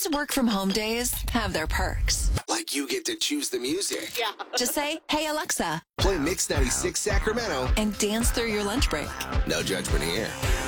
These work from home days have their perks. Like you get to choose the music. Yeah. Just say, hey, Alexa. Play Mix 96 Sacramento. And dance through your lunch break. No judgment here.